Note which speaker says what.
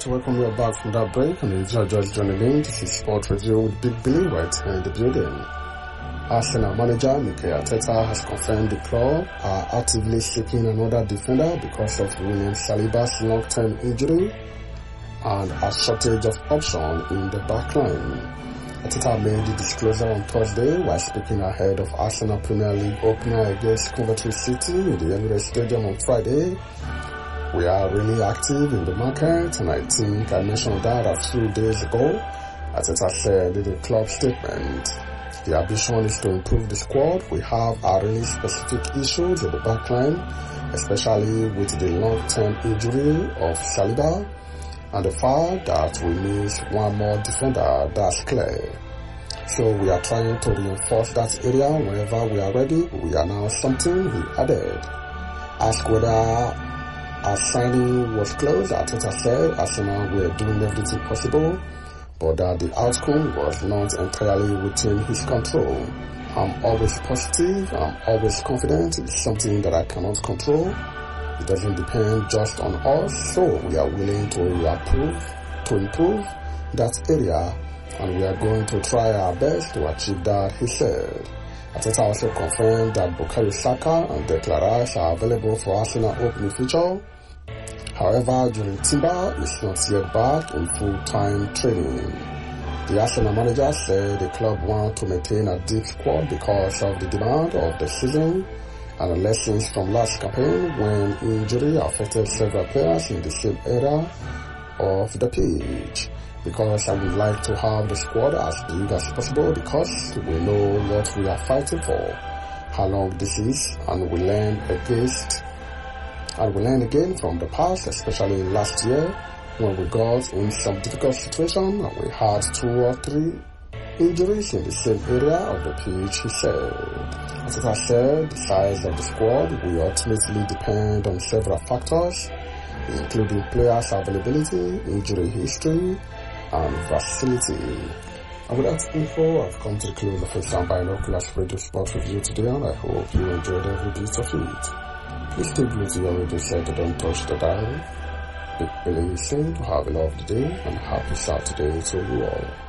Speaker 1: to welcome you back from that break, and if you're just joining in, this is Sport Review with Big Billy right here in the building. Arsenal manager Mikel Arteta has confirmed the club are actively seeking another defender because of William Saliba's long-term injury and a shortage of options in the backline. Arteta made the disclosure on Thursday while speaking ahead of Arsenal Premier League opener against Coventry City in the Emirates Stadium on Friday. We are really active in the market, and I think I mentioned that a few days ago. Arteta said in the club statement, the ambition is to improve the squad. We have a really specific issues in the backline, especially with the long-term injury of Saliba and the fact that we miss one more defender. That's clear. So we are trying to reinforce that area whenever we are ready. We announce something, he added. Asked whether our signing was close, Arteta said Arsenal were doing everything possible, but that the outcome was not entirely within his control. I'm always positive, I'm always confident. It's something that I cannot control. It doesn't depend just on us, so we are willing to improve that area, and we are going to try our best to achieve that, he said. Arteta also confirmed that Bukayo Saka and Declan Rice are available for Arsenal opening feature. However, Jurgen Timber is not yet back in full-time training. The Arsenal manager said the club wants to maintain a deep squad because of the demand of the season and the lessons from last campaign when injury affected several players in the same area of the pitch. Because I would like to have the squad as big as possible because we know what we are fighting for, how long this is, and we learn again from the past, especially last year when we got in some difficult situation and we had 2 or 3 injuries in the same area of the pitch, he said. As I said, the size of the squad will ultimately depend on several factors, including players' availability, injury history, and facility. And with that info, I've come to the close of the Sound Binoculars Radio Sport Review today, and I hope you enjoyed every bit of it. Please stay glued to your radio set and don't touch the dial. Big Billy is saying to have a lovely day and happy Saturday to you all.